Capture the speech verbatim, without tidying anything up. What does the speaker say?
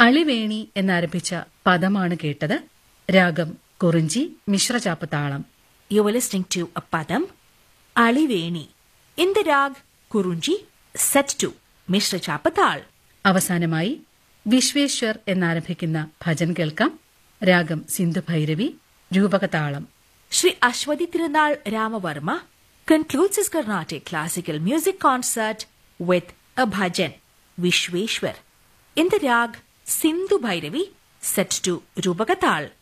അളിവേണി എന്നാരംഭിച്ച പദമാണ് കേട്ടത്. രാഗം കുറിഞ്ചി, മിശ്രചാപ്പ് താളം. You were listening to a padam, Aliveni, in the rag Kurunji, set to Mishra Chapatal. അവസാനമായി വിശ്വേശ്വർ എന്നാരംഭിക്കുന്ന ഭജൻ കേൾക്കാം. രാഗം Sindhu Bhairavi, രൂപകതാളം. Shri Ashwati Tirunal Ramavarma concludes his Carnatic classical music concert with a bhajan, Vishweshwar, in the rag Sindhu Bhairavi, set to Rupakatal.